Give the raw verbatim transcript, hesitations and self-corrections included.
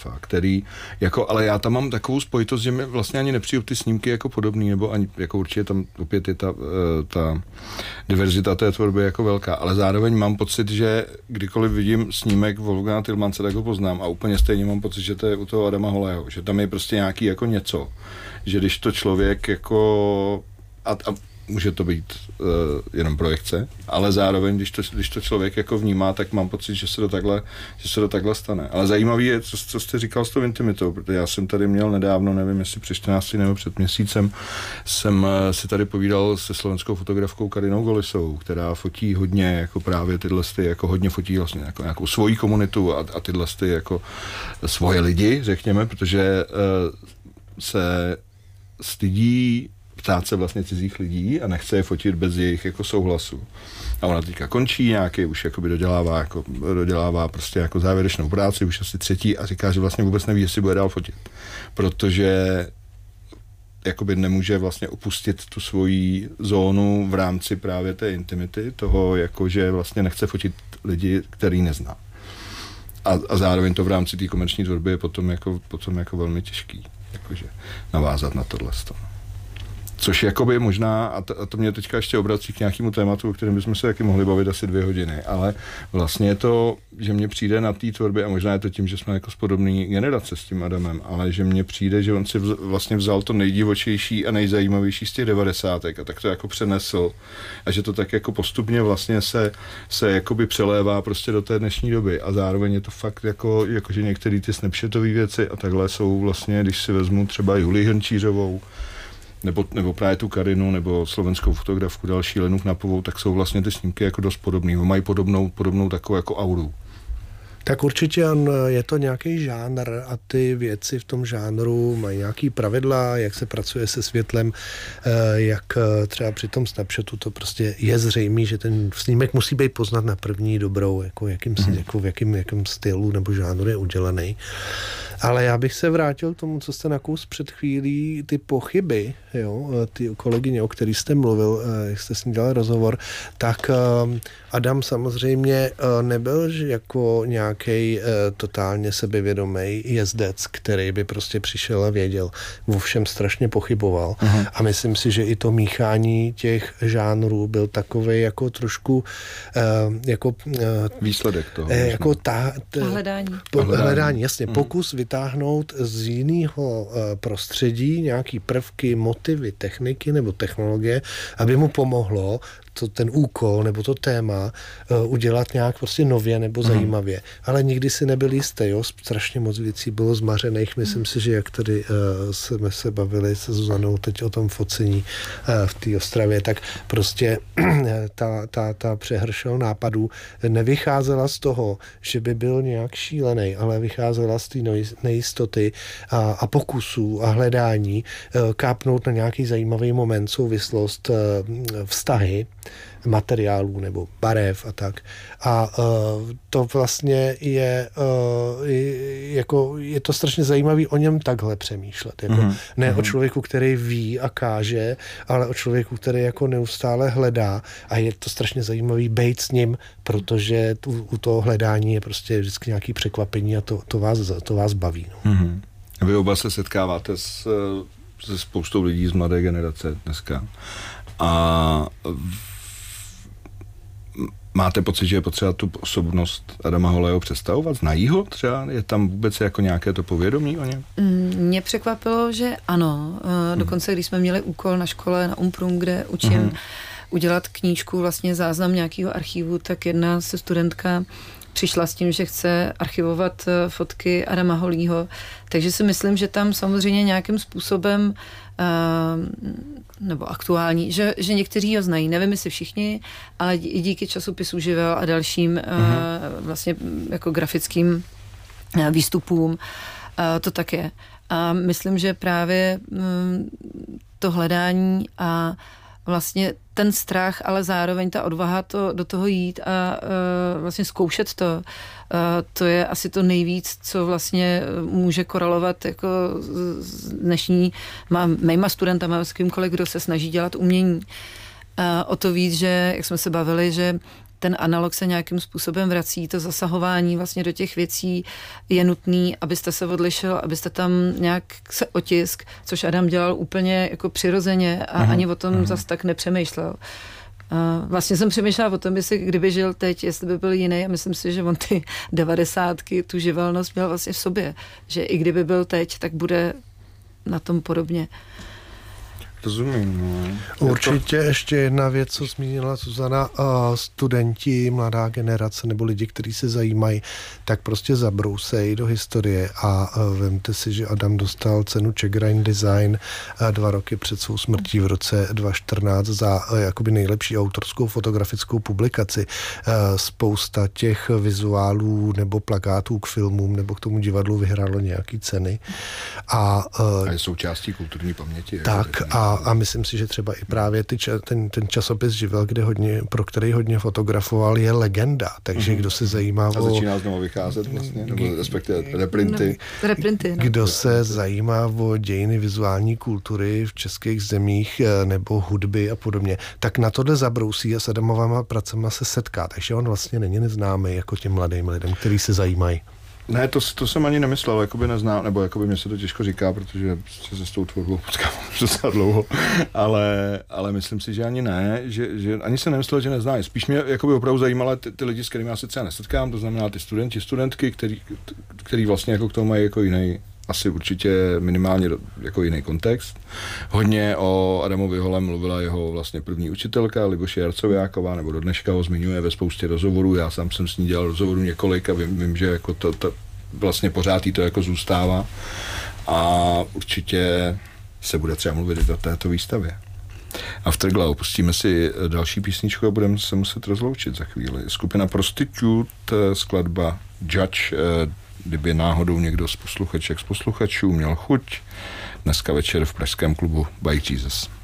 fotografa, který, jako, ale já tam mám takovou spojitost, že mi vlastně ani nepřijdu ty snímky jako podobný, nebo ani, jako určitě tam opět je ta, ta diverzita té tvorby jako velká, ale zároveň mám pocit, že kdykoliv vidím snímek Wolfganga Tillmanse, tak ho poznám a úplně stejně mám pocit, že to je u toho Adama Holého, že tam je prostě nějaký jako něco, že když to člověk jako a, a může to být uh, jenom projekce, ale zároveň, když to, když to člověk jako vnímá, tak mám pocit, že se to takhle, že se to takhle stane. Ale zajímavý je, co, co jste říkal s tou intimitou, protože já jsem tady měl nedávno, nevím, jestli před čtrnácti nebo před měsícem, jsem uh, si tady povídal se slovenskou fotografkou Karinou Golisovou, která fotí hodně jako právě tyhle ty, jako hodně fotí vlastně jako nějakou svoji komunitu a, a tyhle ty jako svoje lidi, řekněme, protože uh, se stydí ptát se vlastně cizích lidí a nechce je fotit bez jejich jako souhlasu. A ona teďka končí nějaký, už jakoby dodělává, jako, dodělává prostě jako závěrečnou práci, už asi třetí a říká, že vlastně vůbec neví, jestli bude dál fotit. Protože jakoby nemůže vlastně opustit tu svoji zónu v rámci právě té intimity, toho jako, že vlastně nechce fotit lidi, který nezná. A, a zároveň to v rámci té komerční tvorby je potom jako, potom jako velmi těžký, jakože navázat na tohle. Což jakoby možná, a to, a to mě teďka ještě obrací k nějakému tématu, o kterém bychom se taky mohli bavit asi dvě hodiny, ale vlastně je to, že mně přijde na té tvorbě, a možná je to tím, že jsme jako z podobné generace s tím Adamem, ale že mně přijde, že on si vz, vlastně vzal to nejdivočejší a nejzajímavější z těch devadesátek a tak to jako přenesl a že to tak jako postupně vlastně se, se jakoby přelévá prostě do té dnešní doby a zároveň je to fakt jako, jako že některé ty snapshatové věci a takhle jsou vlastně, když si vezmu třeba Julii Hrnčířovou, Nebo, nebo právě tu Karinu, nebo slovenskou fotografku, další Lenu Knapovou, tak jsou vlastně ty snímky jako dost podobný. Mají podobnou, podobnou takovou jako auru. Tak určitě je to nějaký žánr a ty věci v tom žánru mají nějaký pravidla, jak se pracuje se světlem, jak třeba při tom snapshotu to prostě je zřejmý, že ten snímek musí být poznat na první dobrou, jako, jakým, mm. jako v jakým, jakým stylu nebo žánru je udělaný. Ale já bych se vrátil k tomu, co jste nakous před chvílí, ty pochyby, jo, ty kolegyně, o kterých jste mluvil, jak jste s ní dělal rozhovor, tak Adam samozřejmě nebyl jako nějaký totálně sebevědomý jezdec, který by prostě přišel a věděl. O všem strašně pochyboval. Uh-huh. A myslím si, že i to míchání těch žánrů byl takovej jako trošku jako výsledek toho. Jako ta, ta, hledání. Po, hledání, jasně. Uh-huh. Pokus vytáhnout z jiného prostředí nějaký prvky, motivy, techniky nebo technologie, aby mu pomohlo to, ten úkol nebo to téma uh, udělat nějak prostě nově nebo mm. zajímavě. Ale nikdy si nebyl jistý, jo? Strašně moc věcí bylo zmařených. Myslím mm. si, že jak tady uh, jsme se bavili se Zuzanou teď o tom focení uh, v té Ostravě, tak prostě ta, ta, ta přehršel nápadů nevycházela z toho, že by byl nějak šílený, ale vycházela z té nejistoty a, a pokusů a hledání uh, kápnout na nějaký zajímavý moment, souvislost, uh, vztahy, materiálů nebo barev a tak. A uh, to vlastně je uh, jako je to strašně zajímavý o něm takhle přemýšlet. Jako mm-hmm. Ne mm-hmm. o člověku, který ví a káže, ale o člověku, který jako neustále hledá a je to strašně zajímavý bejt s ním, protože tu, u toho hledání je prostě vždycky nějaký překvapení a to, to, vás, to vás baví. No. Mm-hmm. Vy oba se setkáváte s, se spoustou lidí z mladé generace dneska. A máte pocit, že je potřeba tu osobnost Adama Holého představovat? Znají ho třeba? Je tam vůbec jako nějaké to povědomí o něm? Mě překvapilo, že ano. Dokonce, když jsme měli úkol na škole na Umprum, kde učím mm. udělat knížku, vlastně záznam nějakého archivu, tak jedna se studentka přišla s tím, že chce archivovat fotky Adama Holího. Takže si myslím, že tam samozřejmě nějakým způsobem uh, nebo aktuální, že, že někteří ho znají. Nevím, jestli všichni, ale i díky časopisu Živel a dalším uh-huh. uh, vlastně jako grafickým uh, výstupům uh, to tak je. A myslím, že právě um, to hledání a vlastně ten strach, ale zároveň ta odvaha to, do toho jít a uh, vlastně zkoušet to, uh, to je asi to nejvíc, co vlastně může korelovat jako s dnešní mýma studentama, s kýmkoliv, kdo se snaží dělat umění. Uh, o to víc, že, jak jsme se bavili, že ten analog se nějakým způsobem vrací, to zasahování vlastně do těch věcí je nutný, abyste se odlišil, abyste tam nějak se otisk, což Adam dělal úplně jako přirozeně a mm. ani o tom mm. zas tak nepřemýšlel. Uh, vlastně jsem přemýšlela o tom, jestli kdyby žil teď, jestli by byl jiný a myslím si, že on ty devadesátky, tu živelnost měl vlastně v sobě, že i kdyby byl teď, tak bude na tom podobně. Rozumím, no. Určitě ještě jedna věc, co zmínila Zuzana, studenti, mladá generace nebo lidi, kteří se zajímají, tak prostě zabrousejí do historie a vemte si, že Adam dostal cenu Czech Grand Design dva roky před svou smrtí v roce dva tisíce čtrnáct za jakoby nejlepší autorskou fotografickou publikaci. Spousta těch vizuálů nebo plakátů k filmům nebo k tomu divadlu vyhrálo nějaký ceny. A, a je součástí kulturní paměti. Tak a A myslím si, že třeba i právě ty, ten, ten časopis Živel, kde hodně, pro který hodně fotografoval, je legenda. Takže mm-hmm. kdo se zajímá o... A začíná znovu vycházet vlastně, nebo respektive reprinty. No, reprinty no. Kdo se zajímá o dějiny vizuální kultury v českých zemích nebo hudby a podobně, tak na tohle zabrousí a s Adamovama pracema se setká. Takže on vlastně není neznámý jako těm mladým lidem, kteří se zajímají. Ne, to, to jsem ani nemyslel, jakoby neznám, nebo jakoby mě se to těžko říká, protože se s tou tvorbou potkám docela dlouho, ale, ale myslím si, že ani ne, že, že ani se nemyslel, že nezná. Spíš mě jakoby opravdu zajímaly ty, ty lidi, s kterými já se třeba nesetkám, to znamená ty studenti, studentky, který, který vlastně jako k tomu mají jako jiný, asi určitě minimálně jako jiný kontext. Hodně o Adamovi Holem mluvila jeho vlastně první učitelka, Liboše Jarcoviáková, nebo do dneška ho zmiňuje ve spoustě rozhovorů. Já sám jsem s ní dělal rozhovorů několik a vím, vím že jako to, to vlastně pořád jí to jako zůstává. A určitě se bude třeba mluvit i do této výstavě. A v Trglau pustíme si další písničku a budeme se muset rozloučit za chvíli. Skupina Prostitute, skladba Judge, kdyby náhodou někdo z posluchaček z posluchačů měl chuť, dneska večer v pražském klubu By Jesus.